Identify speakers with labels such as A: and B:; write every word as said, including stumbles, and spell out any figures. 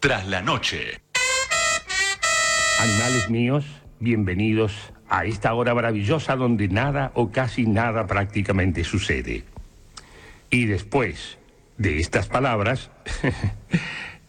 A: tras la noche.
B: Animales míos, bienvenidos a esta hora maravillosa donde nada o casi nada prácticamente sucede. Y después de estas palabras,